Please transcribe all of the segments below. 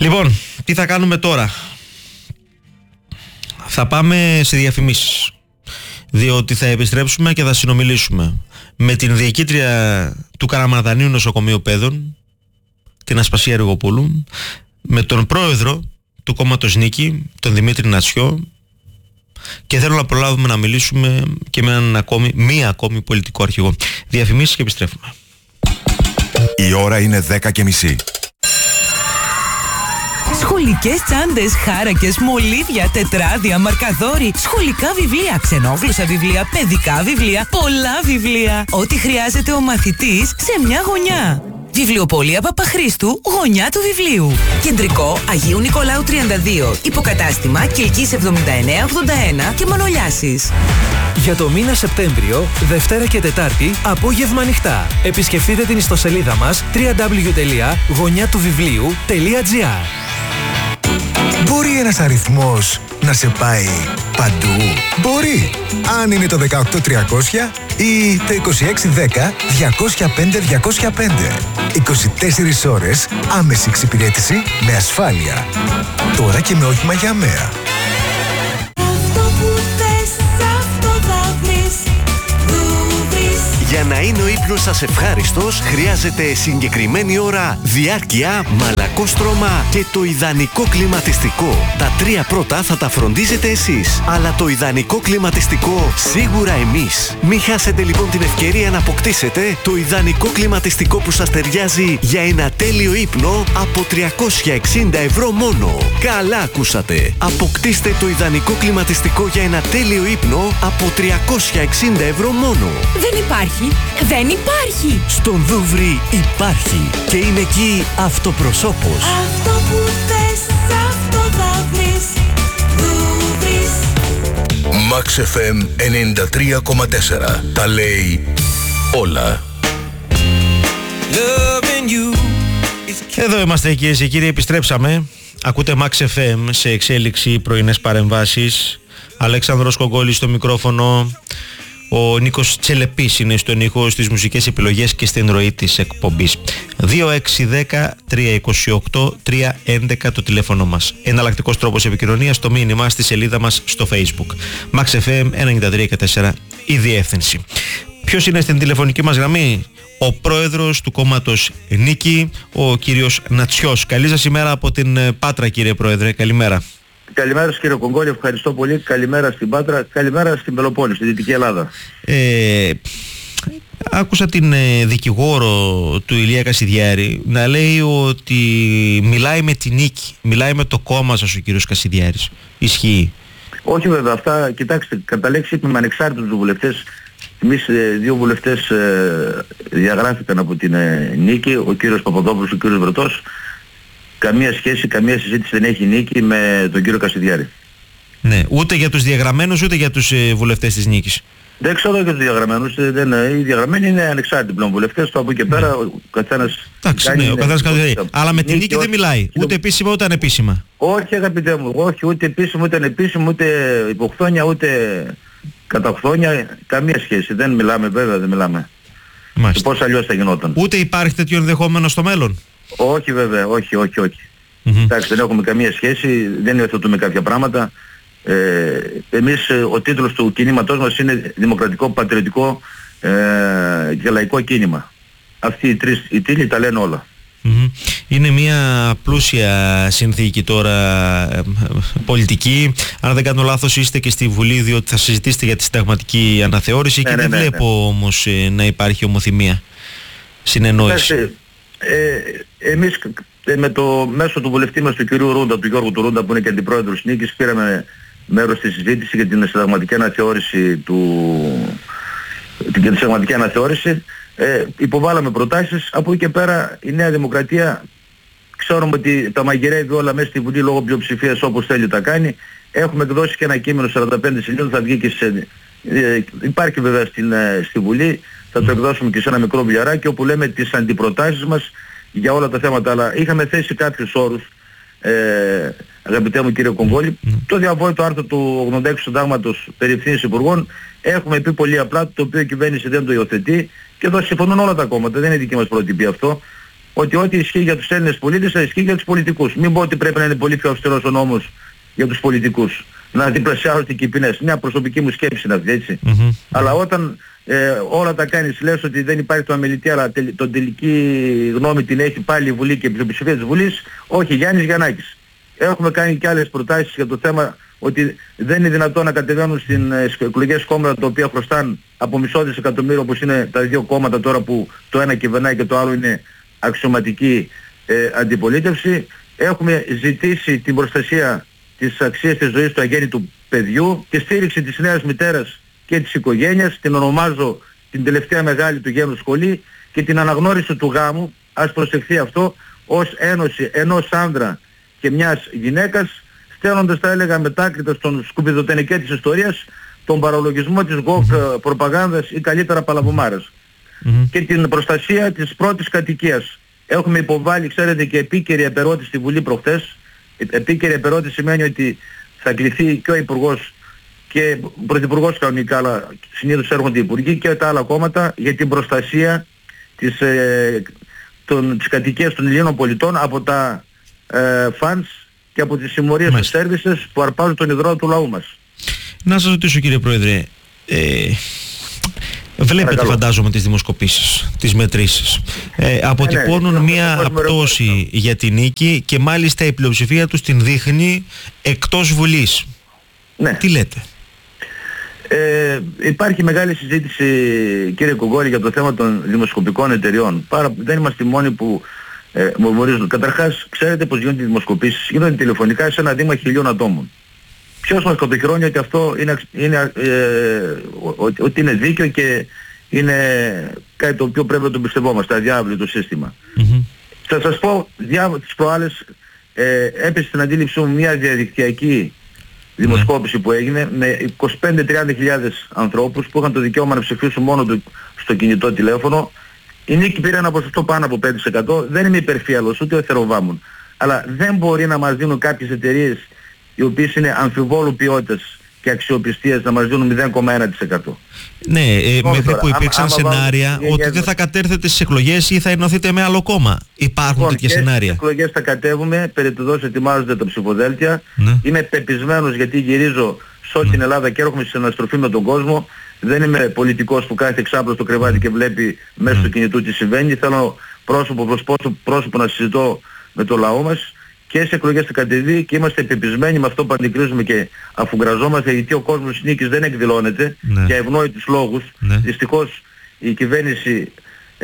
Λοιπόν, τι θα κάνουμε τώρα? Θα πάμε σε διαφημίσεις, διότι θα επιστρέψουμε και θα συνομιλήσουμε με την διοικήτρια του Καραμανδανίου Νοσοκομείου Παιδών, την Ασπασία Ριγοπούλου, με τον πρόεδρο του κόμματος Νίκη, τον Δημήτρη Νατσιό, και θέλω να προλάβουμε να μιλήσουμε και με έναν μία ακόμη πολιτικό αρχηγό. Διαφημίσεις και επιστρέφουμε. Η ώρα είναι 10:30. Σχολικές τσάντες, χάρακες, μολύβια, τετράδια, μαρκαδόροι, σχολικά βιβλία, ξενόγλωσσα βιβλία, παιδικά βιβλία, πολλά βιβλία. Ό,τι χρειάζεται ο μαθητής σε μια γωνιά. Βιβλιοπωλεία Παπαχρήστου, γωνιά του βιβλίου. Κεντρικό Αγίου Νικολάου 32. Υποκατάστημα Κιλκής 7981 και Μανολιάσης. Για το μήνα Σεπτέμβριο, Δευτέρα και Τετάρτη, απόγευμα ανοιχτά. Επισκεφτείτε την ιστοσελίδα μας www.γωνιάτουβιβλίου.gr. Μπορεί ένας αριθμός να σε πάει παντού? Μπορεί. Αν είναι το 18300 ή το 2610 205 205. 24 ώρες άμεση εξυπηρέτηση με ασφάλεια. Τώρα και με όχημα για αμαία. Για να είναι ο ύπνος σας ευχάριστος, χρειάζεται συγκεκριμένη ώρα, διάρκεια, μαλακόστρωμα και το ιδανικό κλιματιστικό. Τα τρία πρώτα θα τα φροντίζετε εσείς, αλλά το ιδανικό κλιματιστικό σίγουρα εμείς. Μην χάσετε λοιπόν την ευκαιρία να αποκτήσετε το ιδανικό κλιματιστικό που σας ταιριάζει για ένα τέλειο ύπνο από 360 ευρώ μόνο. Καλά ακούσατε! Αποκτήστε το ιδανικό κλιματιστικό για ένα τέλειο ύπνο από 360 ευρώ μόνο. Δεν υπάρχει. Δεν υπάρχει! Στον Δούβρι υπάρχει και είναι εκεί αυτοπροσώπος. Αυτό που θες, αυτό θα βρεις. Δούβρις. Max FM 93,4. Τα λέει όλα. Εδώ είμαστε κυρίες και κύριοι, επιστρέψαμε. Ακούτε Max FM σε εξέλιξη, πρωινές παρεμβάσεις. Αλέξανδρος Κογκόλης στο μικρόφωνο. Ο Νίκος Τσελεπής είναι στον ήχο, στις μουσικές επιλογές και στην ροή της εκπομπής. 2610-328-311 το τηλέφωνο μας. Εναλλακτικός τρόπος επικοινωνίας, το μήνυμα στη σελίδα μας στο Facebook. Max FM 93,4 η διεύθυνση. Ποιος είναι στην τηλεφωνική μας γραμμή? Ο πρόεδρος του κόμματος Νίκη, ο κύριος Νατσιός. Καλή σας ημέρα από την Πάτρα, κύριε πρόεδρε. Καλημέρα. Καλημέρα κύριε Κογκόλη, ευχαριστώ πολύ. Καλημέρα στην Πάτρα, καλημέρα στην Πελοπόννησο, στη Δυτική Ελλάδα. Άκουσα την δικηγόρο του Ηλία Κασιδιάρη να λέει ότι μιλάει με την Νίκη, μιλάει με το κόμμα σας ο κύριος Κασιδιάρης. Ισχύει? Όχι βέβαια, αυτά κοιτάξτε, κατά λέξη είπαμε ανεξάρτητους βουλευτές. Εμείς δύο βουλευτές διαγράφηκαν από την Νίκη, ο κύριος Παπαδόπουλος, ο κύριος Βρετός. Καμία σχέση, καμία συζήτηση δεν έχει Νίκη με τον κύριο Κασιδιάρη. Ναι, ούτε για τους διαγραμμένους ούτε για τους βουλευτές της Νίκης. Δεν ξέρω για τους διαγραμμένους, οι διαγραμμένοι είναι ανεξάρτητοι πλέον βουλευτές, το από εκεί πέρα ο καθένας... Εντάξει, ναι, ο καθένας κάνει. Αλλά με την Νίκη δεν μιλάει, ούτε επίσημα ούτε ανεπίσημα. Όχι αγαπητέ μου, όχι, ούτε επίσημα ούτε ανεπίσημα, ούτε υποχθόνια, ούτε καταχθόνια, καμία σχέση. Δεν μιλάμε βέβαια, δεν μιλάμε. Μάλιστα. Πώς αλλιώς θα γινόταν. Ούτε υπάρχει τέτοιο ενδεχόμενο στο μέλλον? Όχι βέβαια, όχι. Εντάξει, δεν έχουμε καμία σχέση, δεν υιοθετούμε κάποια πράγματα. Εμείς ο τίτλος του κινήματός μας είναι Δημοκρατικό, Πατριωτικό και Λαϊκό Κίνημα. Αυτοί οι τίτλοι τα λένε όλα. Είναι μια πλούσια συνθήκη τώρα πολιτική. Αν δεν κάνω λάθος είστε και στη Βουλή, διότι θα συζητήσετε για τη συνταγματική αναθεώρηση και δεν βλέπω όμως να υπάρχει ομοθυμία, συνεννόηση. Εμείς με το μέσο του βουλευτή μας του κυρίου Ρούντα, του Γιώργου του Ρούντα, που είναι και αντιπρόεδρος Νίκης, πήραμε μέρος στη συζήτηση για την συνταγματική αναθεώρηση για τη συνταγματική αναθεώρηση. Υποβάλαμε προτάσεις. Από εκεί και πέρα η Νέα Δημοκρατία ξέρουμε ότι τα μαγειρεύει όλα μέσα στη Βουλή λόγω πλειοψηφίας, όπως θέλει τα κάνει. Έχουμε εκδώσει και ένα κείμενο 45 σελίδων, θα βγει και υπάρχει βέβαια στη Βουλή, θα το εκδώσουμε και σε ένα μικρό βιβλιαράκι όπου λέμε τις αντιπροτάσεις μας για όλα τα θέματα. Αλλά είχαμε θέσει κάποιους όρους, αγαπητέ μου κύριε Κογκόλη. Το διαβόητο άρθρο του 86 Συντάγματος περί ευθύνης υπουργών, έχουμε πει πολύ απλά, το οποίο η κυβέρνηση δεν το υιοθετεί, και εδώ συμφωνούν όλα τα κόμματα, δεν είναι δική μας πρότυπη αυτό. ότι ό,τι ισχύει για τους Έλληνες πολίτες θα ισχύει για τους πολιτικούς. Μην πω ότι πρέπει να είναι πολύ πιο αυστηρός ο νόμος για τους πολιτικούς. Να διπλασιάζονται και οι ποινές. Μια προσωπική μου σκέψη είναι αυτή, έτσι. Αλλά όταν όλα τα κάνεις, λες ότι δεν υπάρχει το αμελητή, αλλά τον τελική γνώμη την έχει πάλι η Βουλή και η πλειοψηφία της Βουλής, όχι, Γιάννης Γιαννάκης. Έχουμε κάνει και άλλες προτάσεις για το θέμα ότι δεν είναι δυνατόν να κατεβαίνουν στις εκλογές κόμματα τα οποία χρωστάν από μισό δισεκατομμύριο, όπως είναι τα δύο κόμματα τώρα που το ένα κυβερνάει και το άλλο είναι αξιωματική αντιπολίτευση. Έχουμε ζητήσει την προστασία της αξίας της ζωής του αγέννητου παιδιού, τη στήριξη της νέας μητέρας και της οικογένειας, την ονομάζω την τελευταία μεγάλη του γένους σχολή, και την αναγνώριση του γάμου, ας προσεχθεί αυτό, ως ένωση ενός άνδρα και μιας γυναίκας, στέλνοντας, θα έλεγα, μετάκριτα στον σκουπιδοτενικέ της ιστορίας τον παραλογισμό της γκοκ προπαγάνδας ή καλύτερα παλαβομάρας. Και την προστασία της πρώτης κατοικίας. Έχουμε υποβάλει, ξέρετε, και επίκαιρη επερώτηση στη Βουλή προχθές. Επίκαιρη επερώτηση σημαίνει ότι θα κληθεί και ο Υπουργός και ο Πρωθυπουργός κανονικά, αλλά συνήθως έρχονται οι Υπουργοί και τα άλλα κόμματα, για την προστασία της κατοικίας των Ελλήνων πολιτών από τα φαντς και από τις συμμορίες της σέρβισες που αρπάζουν τον υδρό του λαού μας. Να σας ρωτήσω, κύριε Πρόεδρε, βλέπετε, φαντάζομαι, τις δημοσκοπήσεις, τις μετρήσεις. Αποτυπώνουν μία πτώση για την νίκη και μάλιστα η πλειοψηφία τους την δείχνει εκτός Βουλής. Ναι. Τι λέτε? Υπάρχει μεγάλη συζήτηση, κύριε Κογκόλη, για το θέμα των δημοσκοπικών εταιριών. Δεν είμαστε οι μόνοι που μορμορίζουν. Καταρχάς, ξέρετε πως γίνονται οι δημοσκοπήσεις? Γίνονται τηλεφωνικά σε ένα δήμα 1.000 ατόμων. Ποιος μας κατοχυρώνει ότι αυτό ότι είναι δίκαιο και είναι κάτι το οποίο πρέπει να το πιστευόμαστε, αδιάβλητο σύστημα. Θα σας πω, τις προάλλες έπεσε στην αντίληψή μου μια διαδικτυακή δημοσκόπηση που έγινε με 25-30 χιλιάδες ανθρώπους που είχαν το δικαίωμα να ψηφίσουν μόνο στο κινητό τηλέφωνο. Η νίκη πήρε ένα ποσοστό πάνω από 5%. Δεν είμαι υπερφύαλος, ούτε εθεροβάμουν. Αλλά δεν μπορεί να μας δίνουν κάποιες εταιρείες οι οποίες είναι αμφιβόλου ποιότητας και αξιοπιστίας να μας δίνουν 0,1%. Ναι, μέχρι που υπήρξαν σενάρια ότι δεν θα κατέρθετε στις εκλογές ή θα ενωθείτε με άλλο κόμμα. Υπάρχουν τέτοια σενάρια? Στις εκλογές θα κατέβουμε, περί του δός ετοιμάζονται τα ψηφοδέλτια. Είμαι πεπισμένος, γιατί γυρίζω σε όλη την Ελλάδα και έρχομαι σε αναστροφή με τον κόσμο. Δεν είμαι πολιτικός που κάθεται εξάπλο στο κρεβάτι και βλέπει μέσω του κινητού τι συμβαίνει. Θέλω πρόσωπο προς πρόσωπο να συζητώ με το λαό μας. Και στις εκλογές θα κατεβεί και είμαστε πεπισμένοι με αυτό που αντικρίζουμε και αφουγκραζόμαστε, γιατί ο κόσμος της νίκης δεν εκδηλώνεται για ευνόητους λόγους. Δυστυχώς η κυβέρνηση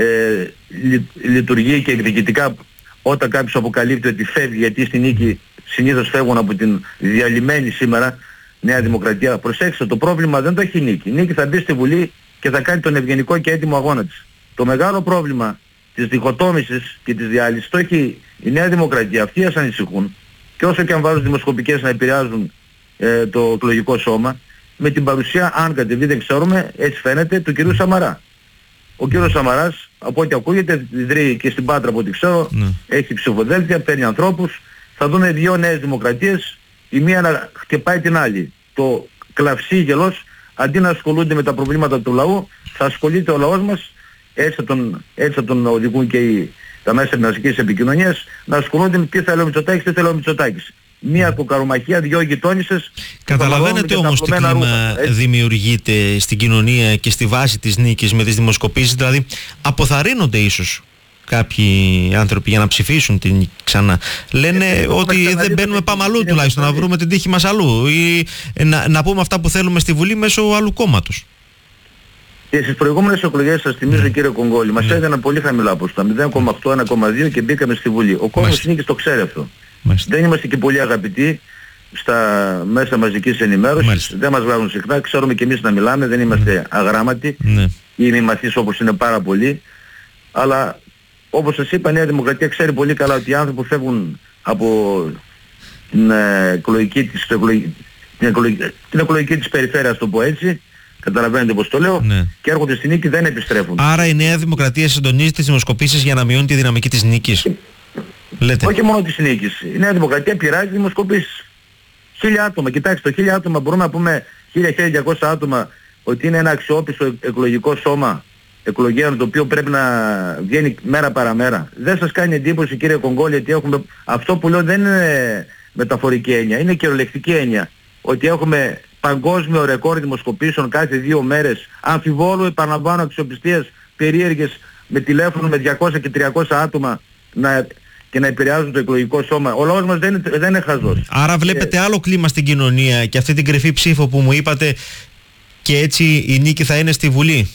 λειτουργεί και εκδικητικά όταν κάποιος αποκαλύπτει ότι φεύγει, γιατί στη νίκη συνήθως φεύγουν από την διαλυμένη σήμερα Νέα Δημοκρατία. Προσέξτε, το πρόβλημα δεν το έχει η νίκη. Η νίκη θα μπει στη Βουλή και θα κάνει τον ευγενικό και έτοιμο αγώνα της. Το μεγάλο πρόβλημα της διχοτόμησης και της διάλυσης το έχει η Νέα Δημοκρατία. Αυτοί ας ανησυχούν, και όσο και αν βάζουν δημοσκοπικές να επηρεάζουν το εκλογικό σώμα, με την παρουσία, αν κατεβεί δεν ξέρουμε, έτσι φαίνεται, του κυρίου Σαμαρά. Ο κύριος Σαμαράς, από ό,τι ακούγεται, ιδρύει και στην Πάτρα από ό,τι ξέρω, έχει ψηφοδέλτια, παίρνει ανθρώπους. Θα δούμε δύο νέες δημοκρατίες, η μία να χτυπάει την άλλη. Το κλαυσίγελος, αντί να ασχολούνται με τα προβλήματα του λαού, θα ασχολείται ο λαός μας, έτσι θα τον οδηγούν και τα μέσα μαζικής επικοινωνίας, να ασχολούνται με τι θέλει ο Μητσοτάκης, τι θέλει ο Μητσοτάκης. Μία κοκαρομαχία, δυο γειτόνισσες. Καταλαβαίνετε όμως τι κλίμα δημιουργείται στην κοινωνία και στη βάση της νίκης με τις δημοσκοπήσεις? Δηλαδή αποθαρρύνονται ίσως κάποιοι άνθρωποι για να ψηφίσουν την νίκη ξανά. Λένε ότι δεν μπαίνουμε, πάμε αλλού τουλάχιστον, να βρούμε την τύχη μας αλλού, ή να πούμε αυτά που θέλουμε στη Βουλή μέσω άλλου κόμματος. Και στις προηγούμενες εκλογές, σας θυμίζω, κύριε Κογκόλη, μας έδιναν πολύ χαμηλά ποσοστά, 0,8, 1,2 και μπήκαμε στη Βουλή. Ο κόσμος της νίκης το ξέρει αυτό. Δεν είμαστε και πολύ αγαπητοί στα μέσα μαζικής ενημέρωσης, δεν μας βγάζουν συχνά, ξέρουμε και εμείς να μιλάμε, δεν είμαστε αγράμματοι ή μη μαθείς όπως είναι πάρα πολλοί, αλλά όπως σας είπα, η Νέα Δημοκρατία ξέρει πολύ καλά ότι οι άνθρωποι που φεύγουν από την εκλογική της περιφέρεια, το πω έτσι, καταλαβαίνετε πως το λέω, και έρχονται στη νίκη, δεν επιστρέφουν. Άρα η Νέα Δημοκρατία συντονίζει τις δημοσκοπήσεις για να μειώνει τη δυναμική της νίκης? Λέτε. Όχι μόνο της νίκης. Η Νέα Δημοκρατία πειράζει δημοσκοπήσεις. 1.000 άτομα. Κοιτάξτε, το 1.000 άτομα, μπορούμε να πούμε 1.000-1.200 άτομα ότι είναι ένα αξιόπιστο εκλογικό σώμα εκλογέων, το οποίο πρέπει να βγαίνει μέρα παραμέρα. Δεν σας κάνει εντύπωση, κύριε Κονγκόλη, ότι έχουμε, αυτό που λέω δεν είναι μεταφορική έννοια, είναι κυριολεκτική έννοια, ότι έχουμε παγκόσμιο ρεκόρ δημοσκοπήσεων κάθε 2 μέρες, αμφιβόλου, επαναλαμβάνω, αξιοπιστίας περίεργες, με τηλέφωνο με 200 και 300 άτομα και να επηρεάζουν το εκλογικό σώμα. Ο λαός μας δεν είναι χαζός. Άρα βλέπετε άλλο κλίμα στην κοινωνία και αυτή την κρυφή ψήφο που μου είπατε, και έτσι η νίκη θα είναι στη Βουλή.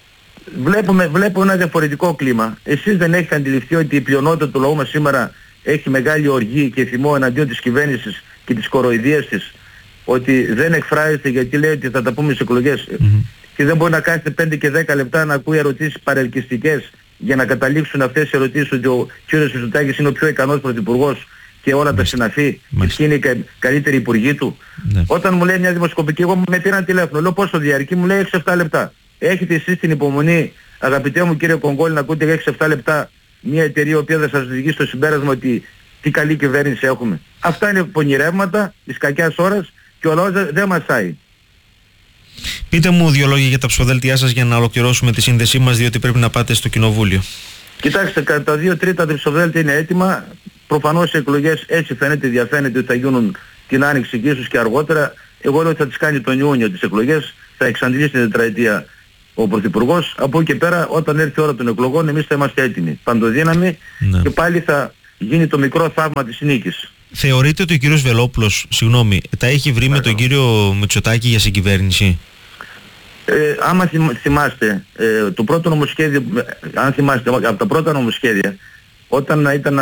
Βλέπω ένα διαφορετικό κλίμα. Εσείς δεν έχετε αντιληφθεί ότι η πλειονότητα του λαού μας σήμερα έχει μεγάλη οργή και θυμό εναντίον της κυβέρνησης και της κοροϊδίας της, ότι δεν εκφράζεται γιατί λέει ότι θα τα πούμε στις εκλογές και δεν μπορεί να κάθεται 5 και 10 λεπτά να ακούει ερωτήσεις παρελκυστικές για να καταλήξουν αυτές οι ερωτήσεις ότι ο κ. Μητσοτάκης είναι ο πιο ικανός πρωθυπουργός και όλα τα συναφή και είναι η καλύτερη υπουργή του. Όταν μου λέει μια δημοσκοπική, εγώ με πήραν τηλέφωνο, λέω πόσο διαρκεί, μου λέει 6-7 λεπτά. Έχετε εσείς την υπομονή, αγαπητέ μου κύριε Κονγκόλη, να ακούτε 6-7 λεπτά μια εταιρεία η οποία θα σας οδηγεί στο συμπέρασμα ότι τι καλή κυβέρνηση έχουμε. Αυτά είναι πονηρεύματα της κακιάς ώρας και ο λαός δεν μασάει. Πείτε μου 2 λόγια για τα ψηφοδέλτιά σας για να ολοκληρώσουμε τη σύνδεσή μας, διότι πρέπει να πάτε στο κοινοβούλιο. Κοιτάξτε, κατά τα 2/3 τα ψηφοδέλτια είναι έτοιμα. Προφανώς οι εκλογές έτσι διαφαίνεται ότι θα γίνουν την Άνοιξη και ίσως και αργότερα. Εγώ λέω ότι θα τις κάνει τον Ιούνιο τις εκλογές, θα εξαντλήσει την τετραετία ο Πρωθυπουργός. Από εκεί και πέρα, όταν έρθει η ώρα των εκλογών, εμείς θα είμαστε έτοιμοι, παντοδύναμοι, και πάλι θα γίνει το μικρό θαύμα της νίκης. Θεωρείτε ότι ο κύριος Βελόπουλος, τα έχει βρει με τον κύριο Μητσοτάκη για συγκυβέρνηση? Άμα θυμάστε, το πρώτο νομοσχέδιο, αν θυμάστε, από τα πρώτα νομοσχέδια, όταν ήταν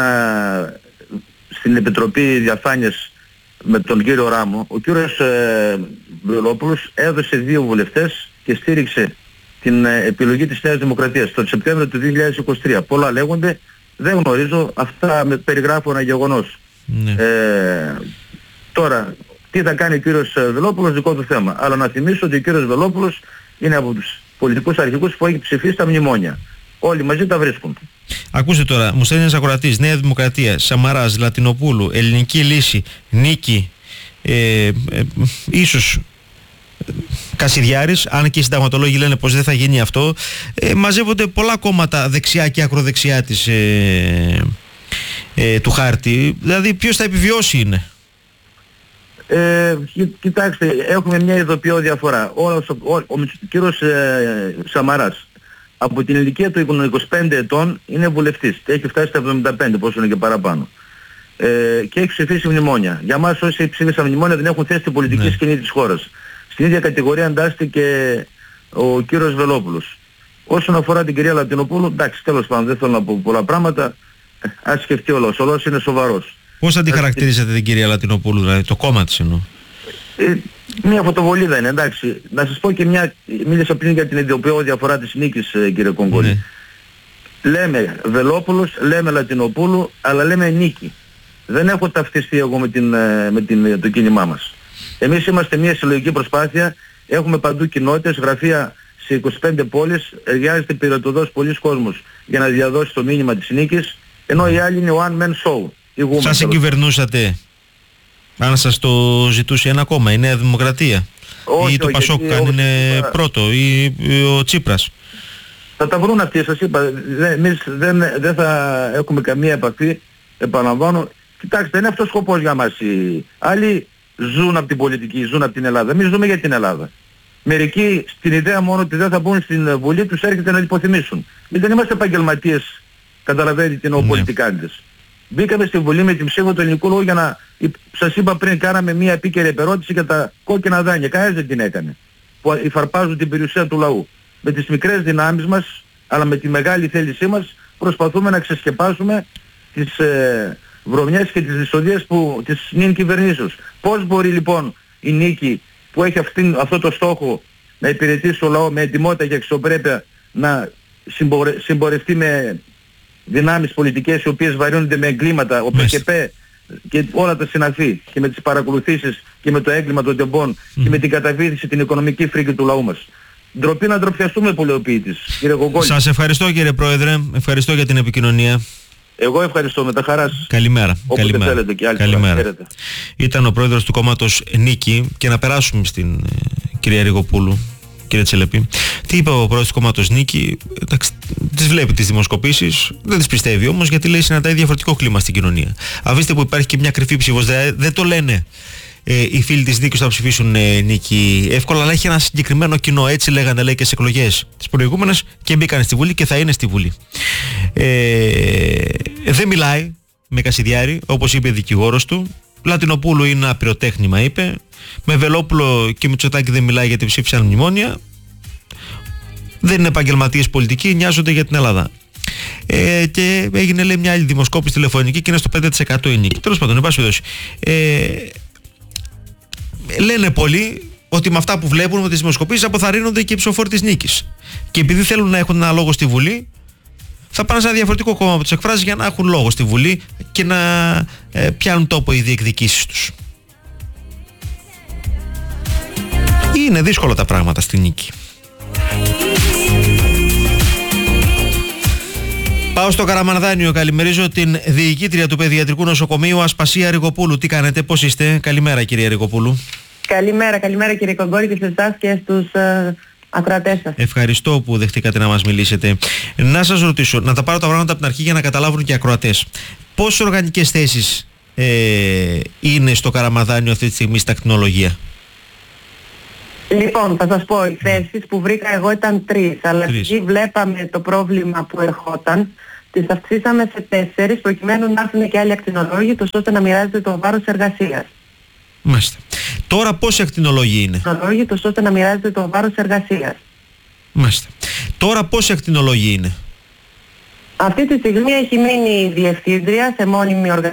στην Επιτροπή Διαφάνειας με τον κύριο Ράμο, ο κύριος Βελόπουλος έδωσε 2 βουλευτές και στήριξε την επιλογή της Νέας Δημοκρατίας τον Σεπτέμβριο του 2023. Πολλά λέγονται, δεν γνωρίζω, αυτά περιγράφω ένα γεγονός. Τώρα, τι θα κάνει ο κύριος Βελόπουλος, δικό του θέμα. Αλλά να θυμίσω ότι ο κύριος Βελόπουλος είναι από τους πολιτικούς αρχηγούς που έχει ψηφίσει τα μνημόνια. Όλοι μαζί τα βρίσκουν. Ακούστε τώρα, μου στέλνει ένας ακροατής, Νέα Δημοκρατία, Σαμαράς, Λατινοπούλου, Ελληνική Λύση, Νίκη, ίσως Κασιδιάρης, αν και οι συνταγματολόγοι λένε πως δεν θα γίνει αυτό, μαζεύονται πολλά κόμματα δεξιά και ακροδεξιά του χάρτη. Δηλαδή ποιος θα επιβιώσει είναι? Κοιτάξτε, έχουμε μια ειδοποιώ διαφορά. Ο κύριος Σαμαράς από την ηλικία του 25 ετών είναι βουλευτής. Έχει φτάσει στα 75, πόσο είναι και παραπάνω. Και έχει ψηφίσει μνημόνια. Για μας όσοι ψήφισαν μνημόνια δεν έχουν θέσει την πολιτική σκηνή της χώρας. Στην ίδια κατηγορία εντάσσεται και ο κύριος Βελόπουλος. Όσον αφορά την κυρία Λατινοπούλου, εντάξει, τέλος πάντων, δεν θέλω να πω πολλά πράγματα. Ας σκεφτεί ο λαός. Ο λαός είναι σοβαρός. Πώς θα τη χαρακτηρίζετε την κυρία Λατινοπούλου, δηλαδή το κόμμα της εννοώ? Μια φωτοβολίδα είναι, εντάξει. Να σας πω και μίλησα πριν για την ειδοποιώ διαφορά της νίκης, κύριε Κονγκόλη. Λέμε Βελόπουλος, λέμε Λατινοπούλου, αλλά λέμε νίκη. Δεν έχω ταυτιστεί εγώ με το κίνημά μας. Εμείς είμαστε μια συλλογική προσπάθεια, έχουμε παντού κοινότητες, γραφεία σε 25 πόλεις, εργάζεται πυρετοδός πολλής κόσμος για να διαδώσει το μήνυμα της νίκης, ενώ οι άλλοι είναι one man show. Σας συγκυβερνούσατε αν σας το ζητούσε ένα κόμμα, η Νέα Δημοκρατία? Όχι, ή το Πασόκ αν είναι πρώτο, ή ο Τσίπρας? Θα τα βρουν αυτοί, σας είπα. Εμείς δεν θα έχουμε καμία επαφή, επαναλαμβάνω. Κοιτάξτε, είναι αυτός ο σκοπός για μας. Οι άλλοι ζουν από την πολιτική, ζουν από την Ελλάδα. Εμείς ζούμε για την Ελλάδα. Μερικοί στην ιδέα μόνο ότι δεν θα μπουν στην Βουλή τους έρχεται να υποθυμίσουν. Δεν είμαστε επαγγελματίες, καταλαβαίνετε, τι εννοώ, πολιτικάντες. Μπήκαμε στη Βουλή με την ψήφο του ελληνικού λαού για να, σας είπα πριν, κάναμε μια επίκαιρη επερώτηση για τα κόκκινα δάνεια. Κανένας δεν την έκανε. Που υφαρπάζουν την περιουσία του λαού. Με τις μικρές δυνάμεις μας, αλλά με τη μεγάλη θέλησή μας, προσπαθούμε να ξεσκεπάσουμε τις βρωμιές και τις δυσοδείες της νυν κυβερνήσεως. Πώς μπορεί λοιπόν η νίκη που έχει αυτό το στόχο να υπηρετήσει το λαό με ετοιμότητα και αξιοπρέπεια να συμπορευτεί με δυνάμεις πολιτικές οι οποίες βαρύνονται με εγκλήματα, ο ΠΚΠ και όλα τα συναφή, και με τις παρακολουθήσεις και με το έγκλημα των τεμπών και με την καταβήθηση την οικονομική φρίκη του λαού μας. Ντροπή να ντροπιαστούμε, που λέει ο ποιητής, κύριε Κοκκόλη. Σας ευχαριστώ, κύριε Πρόεδρε, ευχαριστώ για την επικοινωνία. Εγώ ευχαριστώ, με τα χαράς. Καλημέρα. Όποτε θέλετε και άλλη Καλημέρα. Ήταν ο πρόεδρος του κόμματος Νίκη, και να περάσουμε στην κυρία Ριγοπούλου. κύριε Τσελεπή. Τι είπε ο πρόεδρος του κόμματος Νίκη? Τις βλέπει τις δημοσκοπήσεις, δεν τις πιστεύει όμως, γιατί λέει συναντάει διαφορετικό κλίμα στην κοινωνία. Αφήστε που υπάρχει και μια κρυφή ψήφος, δεν το λένε οι φίλοι της Νίκης θα ψηφίσουν Νίκη εύκολα, αλλά έχει ένα συγκεκριμένο κοινό, έτσι λέγανε λέει και στις εκλογές τις προηγούμενες και μπήκαν στη Βουλή και θα είναι στη Βουλή. Δεν μιλάει με Κασιδιάρη, όπως είπε δικηγόρος του. Λατινοπούλου είναι ένα πυροτέχνημα, είπε. Με Βελόπουλο και Μητσοτάκη δεν μιλάει γιατί ψήφισαν μνημόνια. Δεν είναι επαγγελματίες πολιτικοί, νοιάζονται για την Ελλάδα. Και έγινε λέει μια άλλη δημοσκόπηση τηλεφωνική και είναι στο 5% η Νίκη. Τέλος πάντων, εν πάση περιπτώσει. Λένε πολλοί ότι με αυτά που βλέπουν με τις δημοσκοπήσεις αποθαρρύνονται και οι ψηφοφόροι της Νίκης. Και επειδή θέλουν να έχουν ένα λόγο στη Βουλή, θα πάνε σε ένα διαφορετικό κόμμα που τους εκφράζει για να έχουν λόγο στη Βουλή και να πιάνουν τόπο οι διεκδικήσεις τους. Είναι δύσκολα τα πράγματα στη Νίκη. Πάω στο Καραμανδάνιο. Καλημερίζω την διοικήτρια του Παιδιατρικού Νοσοκομείου Ασπασία Ριγοπούλου. Τι κάνετε, πώς είστε? Καλημέρα κυρία Ριγοπούλου. Καλημέρα κύριε Κογκόρη, και σε εσάς και στους ακροατές σας. Ευχαριστώ που δεχτήκατε να μας μιλήσετε. Να σας ρωτήσω, να τα πάρω τα πράγματα από την αρχή για να καταλάβουν και οι ακροατές. Πόσες οργανικές θέσεις είναι στο Καραμανδάνιο αυτή τη στιγμή στα ακτινολογία? Λοιπόν, θα σας πω, οι θέσεις που βρήκα εγώ ήταν 3, αλλά επειδή βλέπαμε το πρόβλημα που ερχόταν, τις αυξήσαμε σε 4 προκειμένου να έρθουν και άλλοι ακτινολόγοι, ώστε να μοιράζεται το βάρος εργασίας. Μάλιστα. Τώρα πόσοι ακτινολόγοι είναι? Ακτινολόγοι, ώστε να μοιράζεται το βάρος εργασίας. Μάλιστα. Τώρα πόσοι ακτινολόγοι είναι? Αυτή τη στιγμή έχει μείνει η διευθύντρια σε μόνιμη